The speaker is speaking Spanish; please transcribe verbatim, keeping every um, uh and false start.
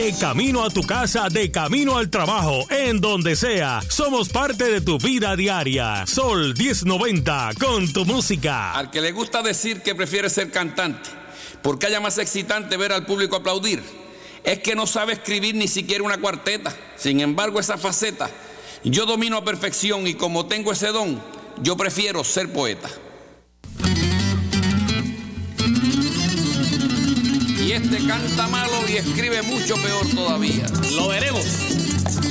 De camino a tu casa, de camino al trabajo, en donde sea, somos parte de tu vida diaria. Sol diez noventa, con tu música. Al que le gusta decir que prefiere ser cantante, porque haya más excitante ver al público aplaudir, es que no sabe escribir ni siquiera una cuarteta. Sin embargo, esa faceta yo domino a perfección, y como tengo ese don, yo prefiero ser poeta. Y este canta malo y escribe mucho peor todavía. Lo veremos.